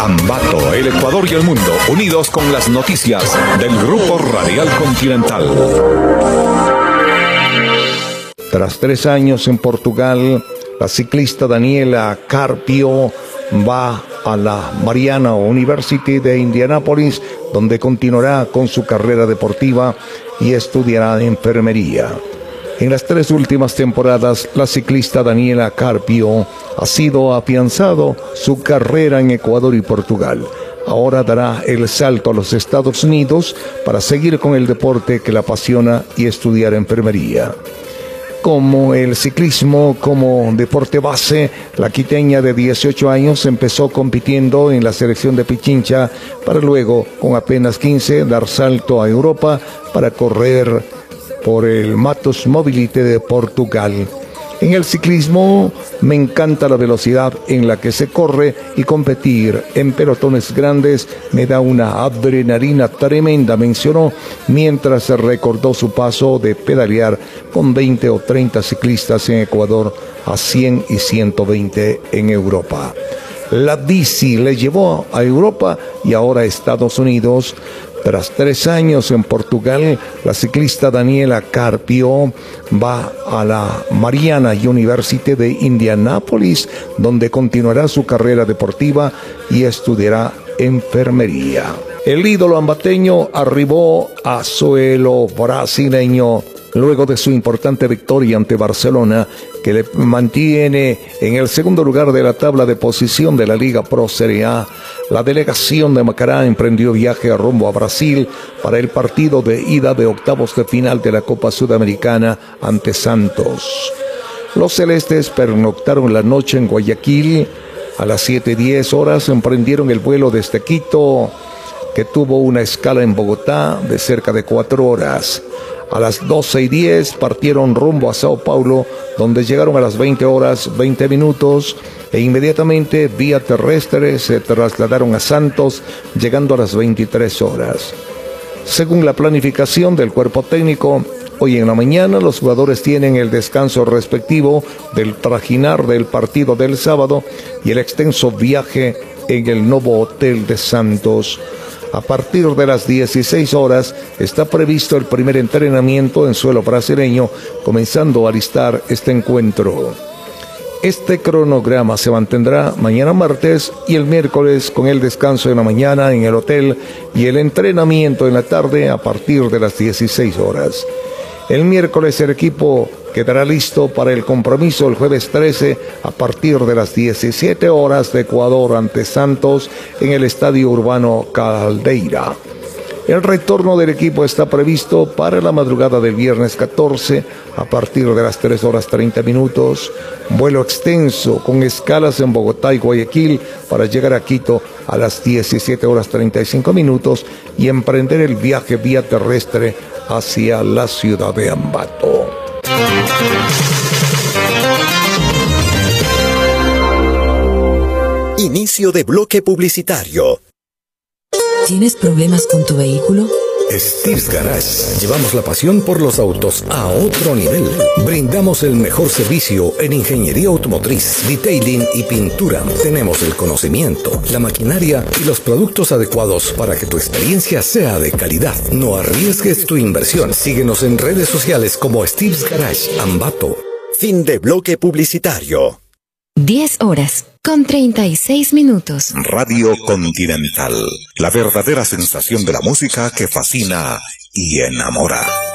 Ambato, el Ecuador y el mundo, unidos con las noticias del Grupo Radial Continental. Tras 3 años en Portugal, la ciclista Daniela Carpio va a la Mariana University de Indianápolis, donde continuará con su carrera deportiva y estudiará enfermería. En las 3 últimas temporadas, la ciclista Daniela Carpio ha sido afianzado su carrera en Ecuador y Portugal. Ahora dará el salto a los Estados Unidos para seguir con el deporte que la apasiona y estudiar enfermería. Como el ciclismo como deporte base, la quiteña de 18 años empezó compitiendo en la selección de Pichincha para luego, con apenas 15, dar salto a Europa para correr por el Matos Mobility de Portugal. En el ciclismo me encanta la velocidad en la que se corre y competir en pelotones grandes me da una adrenalina tremenda, mencionó mientras se recordó su paso de pedalear con 20 o 30 ciclistas en Ecuador a 100 y 120 en Europa. La bici le llevó a Europa y ahora a Estados Unidos. Tras 3 años en Portugal, la ciclista Daniela Carpio va a la Mariana University de Indianápolis, donde continuará su carrera deportiva y estudiará enfermería. El ídolo ambateño arribó a suelo brasileño luego de su importante victoria ante Barcelona, que le mantiene en el segundo lugar de la tabla de posición de la Liga Pro Serie A. La delegación de Macará emprendió viaje rumbo a Brasil para el partido de ida de octavos de final de la Copa Sudamericana ante Santos. Los celestes pernoctaron la noche en Guayaquil. A las 7:10 horas emprendieron el vuelo desde Quito, que tuvo una escala en Bogotá de cerca de 4 horas. A las 12:10 partieron rumbo a Sao Paulo, donde llegaron a las 20 horas 20 minutos e inmediatamente vía terrestre se trasladaron a Santos, llegando a las 23 horas. Según la planificación del cuerpo técnico, hoy en la mañana los jugadores tienen el descanso respectivo del trajinar del partido del sábado y el extenso viaje en el nuevo hotel de Santos. A partir de las 16 horas está previsto el primer entrenamiento en suelo brasileño, comenzando a alistar este encuentro. Este cronograma se mantendrá mañana martes y el miércoles, con el descanso en la mañana en el hotel y el entrenamiento en la tarde a partir de las 16 horas. El miércoles el equipo quedará listo para el compromiso el jueves 13 a partir de las 17 horas de Ecuador ante Santos en el Estadio Urbano Caldeira. El retorno del equipo está previsto para la madrugada del viernes 14 a partir de las 3 horas 30 minutos. Vuelo extenso con escalas en Bogotá y Guayaquil para llegar a Quito a las 17 horas 35 minutos y emprender el viaje vía terrestre hacia la ciudad de Ambato. Inicio de bloque publicitario. ¿Tienes problemas con tu vehículo? Steve's Garage. Llevamos la pasión por los autos a otro nivel. Brindamos el mejor servicio en ingeniería automotriz, detailing y pintura. Tenemos el conocimiento, la maquinaria y los productos adecuados para que tu experiencia sea de calidad. No arriesgues tu inversión. Síguenos en redes sociales como Steve's Garage Ambato. Fin de bloque publicitario. 10 horas con 36 minutos. Radio Continental, la verdadera sensación de la música que fascina y enamora.